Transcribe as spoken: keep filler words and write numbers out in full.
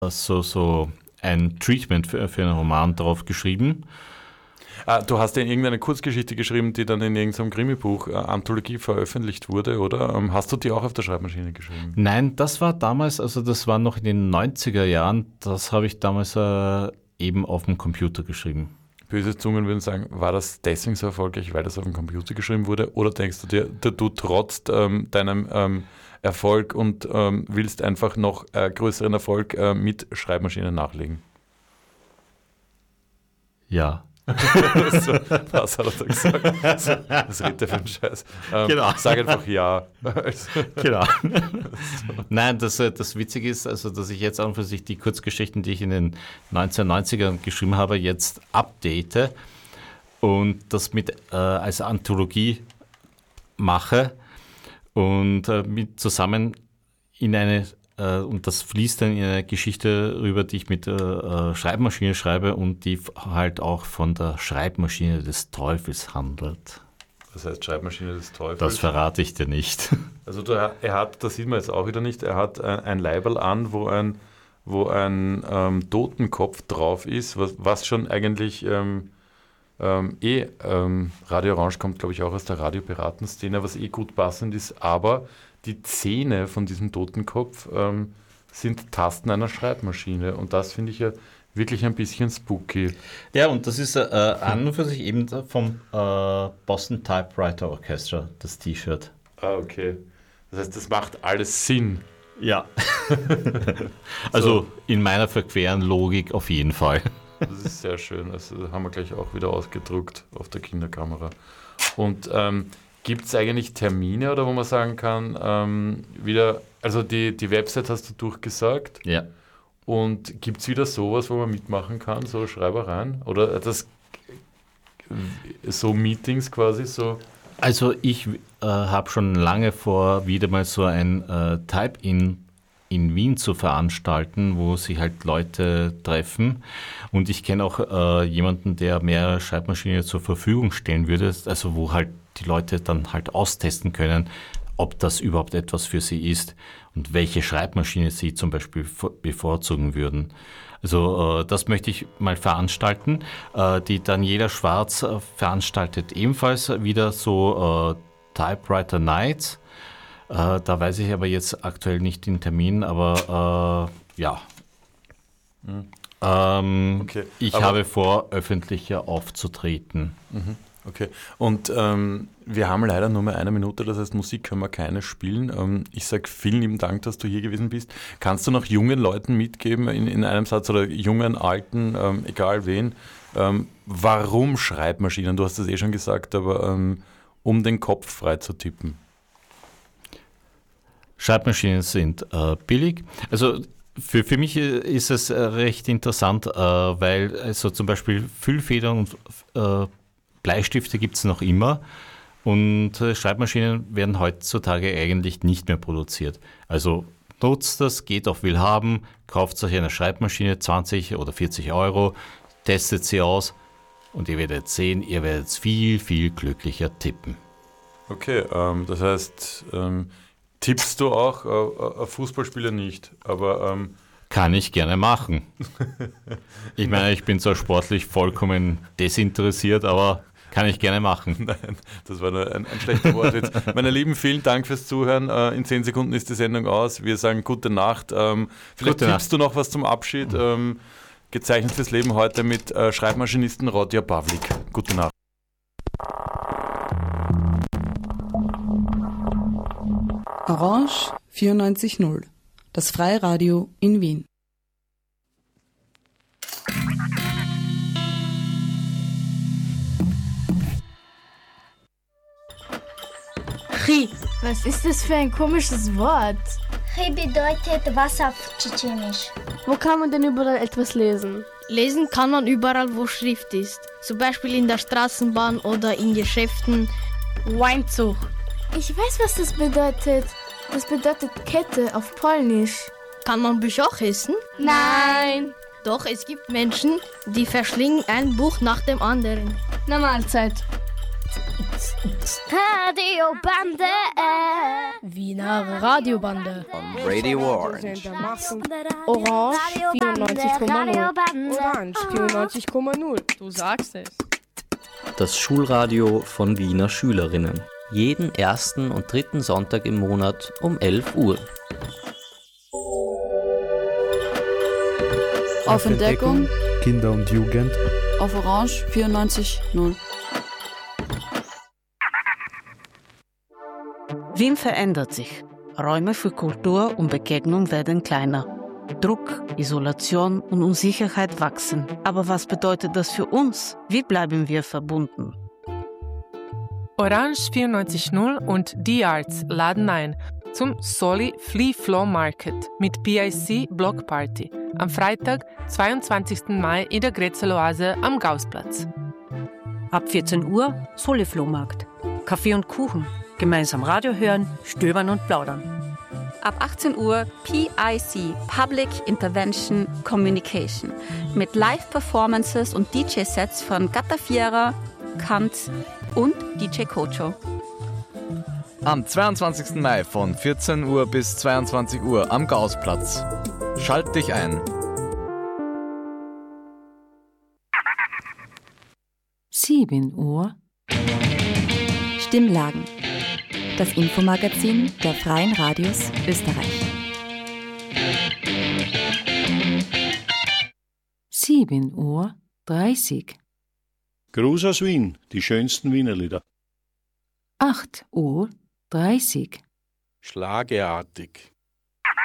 so, so ein Treatment für, für einen Roman drauf geschrieben. Ah, du hast ja irgendeine Kurzgeschichte geschrieben, die dann in irgendeinem Krimi-Buch, äh, Anthologie veröffentlicht wurde, oder? Ähm, hast du die auch auf der Schreibmaschine geschrieben? Nein, das war damals, also das war noch in den neunziger Jahren, das habe ich damals äh, eben auf dem Computer geschrieben. Böse Zungen würden sagen, war das deswegen so erfolgreich, weil das auf dem Computer geschrieben wurde? Oder denkst du dir, du, du trotzt ähm, deinem ähm, Erfolg und ähm, willst einfach noch äh, größeren Erfolg äh, mit Schreibmaschinen nachlegen? Ja. so, was hat er da gesagt? So, was redet der für einen Scheiß? Ähm, Genau. Sag einfach ja. Genau. Nein, das, das Witzige ist, also, dass ich jetzt an und für sich die Kurzgeschichten, die ich in den neunzehnhundertneunzigern geschrieben habe, jetzt update und das mit äh, als Anthologie mache und äh, mit zusammen in eine äh, und das fließt dann in eine Geschichte rüber, die ich mit der äh, Schreibmaschine schreibe und die halt auch von der Schreibmaschine des Teufels handelt. Das heißt Schreibmaschine des Teufels? Das verrate ich dir nicht. Also du, er hat, das sieht man jetzt auch wieder nicht, er hat ein, ein Leiberl an, wo ein, wo ein ähm, Totenkopf drauf ist, was, was schon eigentlich ähm, ähm, eh, ähm, Radio Orange kommt glaube ich auch aus der Radiopiraten-Szene, was eh gut passend ist, aber die Zähne von diesem Totenkopf ähm, sind Tasten einer Schreibmaschine und das finde ich ja wirklich ein bisschen spooky. Ja, und das ist äh, an und für sich eben vom äh, Boston Typewriter Orchestra, das T-Shirt. Ah, okay. Das heißt, das macht alles Sinn. Ja. Also so. In meiner verqueren Logik auf jeden Fall. Das ist sehr schön. Also haben wir gleich auch wieder ausgedruckt auf der Kinderkamera. Und ähm, gibt es eigentlich Termine oder wo man sagen kann, ähm, wieder, also die, die Website hast du durchgesagt. Ja. Und gibt es wieder sowas, wo man mitmachen kann, so Schreibereien? Oder das so Meetings quasi so? Also ich äh, habe schon lange vor, wieder mal so ein äh, Type-In in Wien zu veranstalten, wo sich halt Leute treffen. Und ich kenne auch äh, jemanden, der mehrere Schreibmaschinen zur Verfügung stellen würde, also wo halt die Leute dann halt austesten können, ob das überhaupt etwas für sie ist und welche Schreibmaschine sie zum Beispiel bevorzugen würden. Also äh, das möchte ich mal veranstalten. Äh, die Daniela Schwarz äh, veranstaltet ebenfalls wieder so äh, Typewriter Nights. Äh, da weiß ich aber jetzt aktuell nicht den Termin, aber äh, ja. Mhm. Ähm, okay. Ich aber habe vor, öffentlicher aufzutreten. Mhm. Okay, und ähm, wir haben leider nur mehr eine Minute, das heißt Musik können wir keine spielen. Ähm, ich sage vielen lieben Dank, dass du hier gewesen bist. Kannst du noch jungen Leuten mitgeben in, in einem Satz oder jungen, alten, ähm, egal wen, ähm, warum Schreibmaschinen? Du hast es eh schon gesagt, aber ähm, um den Kopf frei zu tippen. Schreibmaschinen sind äh, billig. Also für, für mich ist es recht interessant, äh, weil also zum Beispiel Füllfedern und äh, Bleistifte gibt es noch immer und äh, Schreibmaschinen werden heutzutage eigentlich nicht mehr produziert. Also nutzt das, geht auf Willhaben, kauft euch eine Schreibmaschine, zwanzig oder vierzig Euro, testet sie aus und ihr werdet sehen, ihr werdet viel, viel glücklicher tippen. Okay, ähm, das heißt, ähm, tippst du auch äh, auf Fußballspieler nicht, aber... Ähm Kann ich gerne machen. Ich meine, ich bin zwar sportlich vollkommen desinteressiert, aber kann ich gerne machen. Nein, das war nur ein, ein schlechter Wortwitz. Meine Lieben, vielen Dank fürs Zuhören. In zehn Sekunden ist die Sendung aus. Wir sagen gute Nacht. Ähm, vielleicht gute tippst Nacht. du noch was zum Abschied. Ähm, gezeichnet fürs Leben heute mit äh, Schreibmaschinisten Rodja Pavlik. Gute Nacht. Orange vierundneunzig null. Das Freiradio in Wien. Chi, was ist das für ein komisches Wort? Chi bedeutet Wasser auf Tschetschenisch. Wo kann man denn überall etwas lesen? Lesen kann man überall, wo Schrift ist. Zum Beispiel in der Straßenbahn oder in Geschäften. Weinzug. Ich weiß, was das bedeutet. Das bedeutet Kette auf Polnisch. Kann man Bücher auch essen? Nein. Doch, es gibt Menschen, die verschlingen ein Buch nach dem anderen. Na Mahlzeit. Herbst. Radiobande. Wiener Radiobande. On Radio Orange. Orange vierundneunzig Komma null. Orange vierundneunzig Komma null. Du sagst es. Das Schulradio von Wiener Schülerinnen. Jeden ersten und dritten Sonntag im Monat um elf Uhr. Auf Entdeckung, Kinder und Jugend auf Orange vierundneunzig Komma null. Wien verändert sich. Räume für Kultur und Begegnung werden kleiner. Druck, Isolation und Unsicherheit wachsen. Aber was bedeutet das für uns? Wie bleiben wir verbunden? Orange vierundneunzig Komma null und The Arts laden ein zum Soli Flea Flow Market mit P I C Block Party am Freitag, zweiundzwanzigsten Mai in der Grätzel-Oase am Gaußplatz. Ab vierzehn Uhr Soli Flohmarkt. Kaffee und Kuchen. Gemeinsam Radio hören, stöbern und plaudern. Ab achtzehn Uhr P I C, Public Intervention Communication, mit Live-Performances und D J-Sets von Gata Fiera, Kant und D J Kocho. Am zweiundzwanzigsten Mai von vierzehn Uhr bis zweiundzwanzig Uhr am Gaußplatz. Schalt dich ein. sieben Uhr Stimmlagen. Das Infomagazin der Freien Radios Österreich. sieben Uhr dreißig. Gruß aus Wien, die schönsten Wienerlieder. acht Uhr dreißig. Schlageartig.